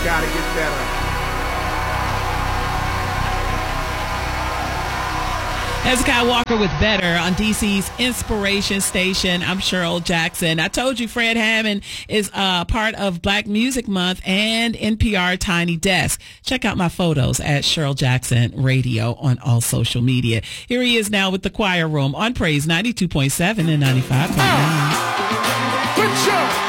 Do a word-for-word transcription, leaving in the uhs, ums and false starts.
gotta get better. Hezekiah Walker with Better on D C's Inspiration Station. I'm Cheryl Jackson. I told you Fred Hammond is uh, part of Black Music Month and N P R Tiny Desk. Check out my photos at Cheryl Jackson Radio on all social media. Here he is now with the Choir Room on Praise ninety-two point seven and ninety-five point nine. Good show.